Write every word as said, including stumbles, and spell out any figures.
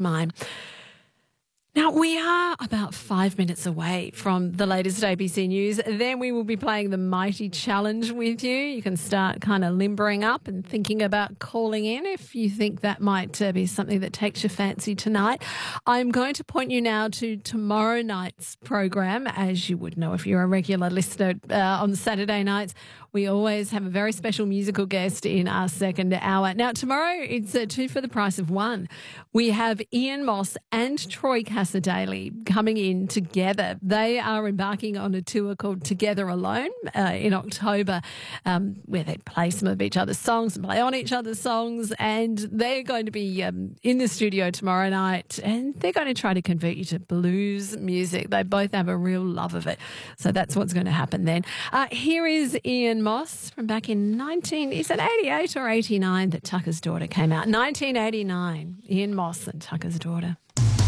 mine. Now, we are about five minutes away from the latest A B C News. Then we will be playing the Mighty Challenge with you. You can start kind of limbering up and thinking about calling in if you think that might uh, be something that takes your fancy tonight. I'm going to point you now to tomorrow night's program. As you would know if you're a regular listener, uh, on Saturday nights, we always have a very special musical guest in our second hour. Now, tomorrow it's uh, two for the price of one. We have Ian Moss and Troy Cassar-Daley coming in together. They are embarking on a tour called Together Alone uh, in October, um, where they play some of each other's songs and play on each other's songs. And they're going to be um, in the studio tomorrow night, and they're going to try to convert you to blues music. They both have a real love of it. So that's what's going to happen then. Uh, here is Ian Moss from back in nineteen, is it eighty-eight or eighty-nine that Tucker's Daughter came out? nineteen eighty-nine, Ian Moss and Tucker's Daughter.